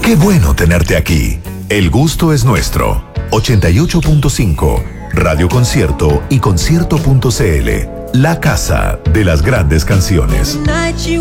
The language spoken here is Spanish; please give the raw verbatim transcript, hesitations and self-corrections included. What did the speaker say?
Qué bueno tenerte aquí. El gusto es nuestro. ochenta y ocho punto cinco, Radio Concierto y concierto punto c l. La casa de las grandes canciones.